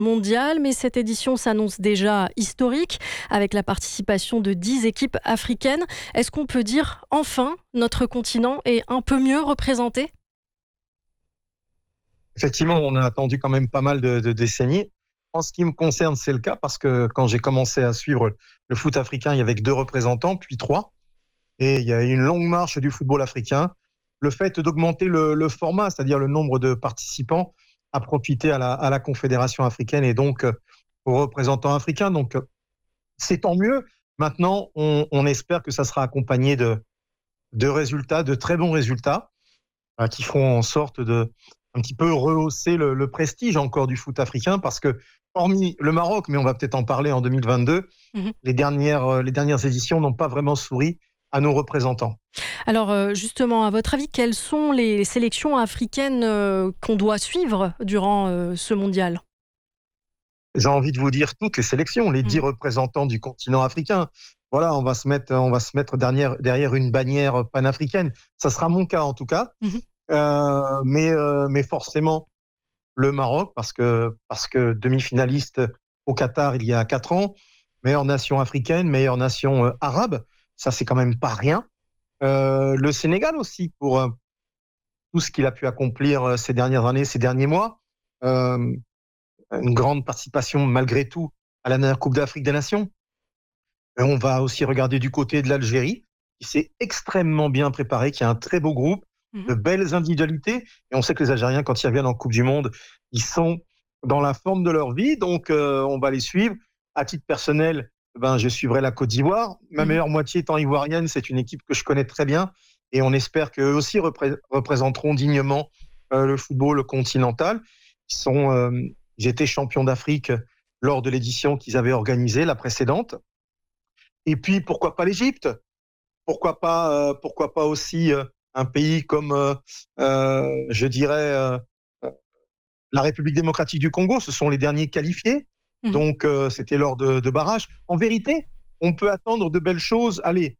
mondial, mais cette édition s'annonce déjà historique avec la participation de 10 équipes africaines. Est-ce qu'on peut dire enfin notre continent est un peu mieux représenté ? Effectivement, on a attendu quand même pas mal de décennies. En ce qui me concerne, c'est le cas parce que quand j'ai commencé à suivre le foot africain, il y avait que 2 représentants, puis 3. Et il y a eu une longue marche du football africain. Le fait d'augmenter le format, c'est-à-dire le nombre de participants, a profité à la Confédération africaine et donc aux représentants africains. Donc, c'est tant mieux. Maintenant, on espère que ça sera accompagné de résultats, de très bons résultats, qui feront en sorte de un petit peu rehausser le prestige encore du foot africain, parce que hormis le Maroc, mais on va peut-être en parler en 2022, les dernières éditions n'ont pas vraiment souri à nos représentants. Alors justement, à votre avis, quelles sont les sélections africaines qu'on doit suivre durant ce mondial ? J'ai envie de vous dire toutes les sélections, les 10 représentants du continent africain. Voilà, on va se mettre derrière une bannière panafricaine. Ça sera mon cas en tout cas. Mais forcément le Maroc, parce que demi-finaliste au Qatar il y a 4 ans, meilleure nation africaine, meilleure nation arabe, ça c'est quand même pas rien. Le Sénégal aussi, pour tout ce qu'il a pu accomplir ces dernières années, ces derniers mois. Une grande participation malgré tout à la dernière Coupe d'Afrique des Nations. Et on va aussi regarder du côté de l'Algérie, qui s'est extrêmement bien préparé, qui a un très beau groupe, de belles individualités. Et on sait que les Algériens, quand ils reviennent en Coupe du Monde, ils sont dans la forme de leur vie. Donc, on va les suivre. À titre personnel, je suivrai la Côte d'Ivoire. Ma meilleure moitié étant ivoirienne, c'est une équipe que je connais très bien. Et on espère qu'eux aussi représenteront dignement le football continental. Ils étaient champions d'Afrique lors de l'édition qu'ils avaient organisée, la précédente. Et puis, pourquoi pas l'Égypte ? Pourquoi pas aussi un pays comme, je dirais, la République démocratique du Congo. Ce sont les derniers qualifiés. Donc, c'était lors de barrages. En vérité, on peut attendre de belles choses. Allez,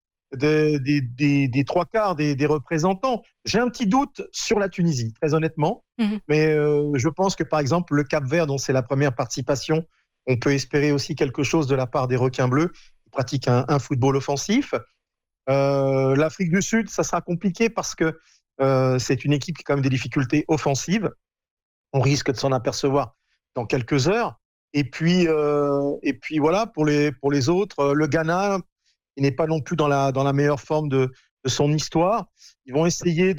des 3/4 des représentants. J'ai un petit doute sur la Tunisie, très honnêtement. Mais je pense que, par exemple, le Cap-Vert, dont c'est la première participation, on peut espérer aussi quelque chose de la part des requins bleus, qui pratiquent un football offensif. L'Afrique du Sud, ça sera compliqué parce que c'est une équipe qui a quand même des difficultés offensives. On risque de s'en apercevoir dans quelques heures. Et puis voilà, pour les autres, le Ghana, il n'est pas non plus dans la meilleure forme de son histoire. Ils vont essayer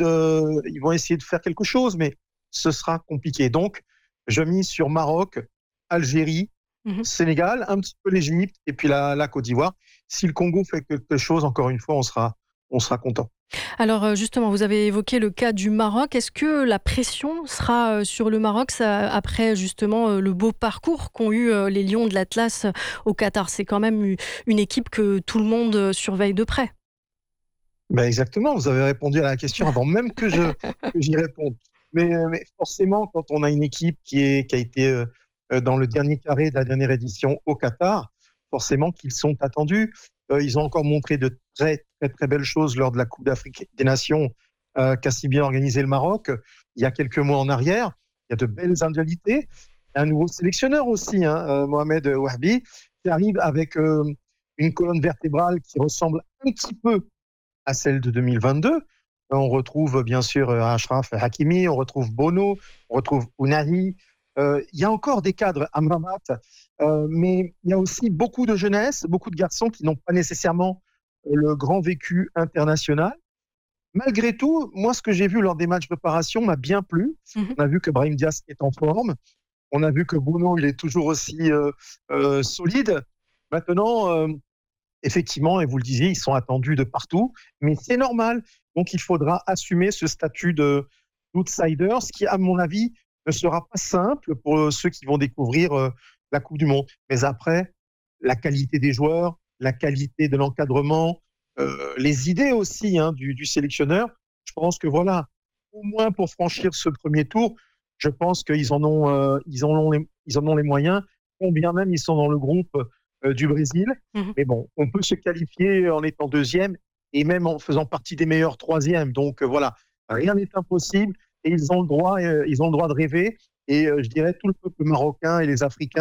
de faire quelque chose, mais ce sera compliqué. Donc, je mise sur Maroc, Algérie, Sénégal, un petit peu l'Égypte et puis la Côte d'Ivoire. Si le Congo fait quelque chose, encore une fois, on sera content. Alors justement, vous avez évoqué le cas du Maroc. Est-ce que la pression sera sur le Maroc après justement le beau parcours qu'ont eu les Lions de l'Atlas au Qatar ? C'est quand même une équipe que tout le monde surveille de près. Exactement, vous avez répondu à la question avant même que j'y réponde. Mais forcément, quand on a une équipe qui a été dans le dernier carré de la dernière édition au Qatar, forcément qu'ils sont attendus. Ils ont encore montré de très, très, très belles choses lors de la Coupe d'Afrique des Nations qu'a si bien organisé le Maroc il y a quelques mois en arrière. Il y a de belles individualités. Un nouveau sélectionneur aussi, Mohamed Wahbi, qui arrive avec une colonne vertébrale qui ressemble un petit peu à celle de 2022. On retrouve bien sûr Achraf Hakimi, on retrouve Bono, on retrouve Ounahi. Il y a encore des cadres, Amrabat, mais il y a aussi beaucoup de jeunesse, beaucoup de garçons qui n'ont pas nécessairement le grand vécu international. Malgré tout, moi, ce que j'ai vu lors des matchs de préparation m'a bien plu. On a vu que Brahim Diaz est en forme. On a vu que Bono, il est toujours aussi solide. Maintenant, effectivement, et vous le disiez, ils sont attendus de partout, mais c'est normal. Donc, il faudra assumer ce statut d'outsider, ce qui, à mon avis, ne sera pas simple pour ceux qui vont découvrir la Coupe du Monde. Mais après, la qualité des joueurs, la qualité de l'encadrement, les idées aussi du sélectionneur, je pense que voilà, au moins pour franchir ce premier tour, je pense qu'ils en ont les moyens, combien même ils sont dans le groupe du Brésil. Mais bon, on peut se qualifier en étant deuxième et même en faisant partie des meilleurs troisièmes. Donc voilà, rien n'est impossible et ils ont le droit de rêver. Et je dirais tout le peuple marocain et les Africains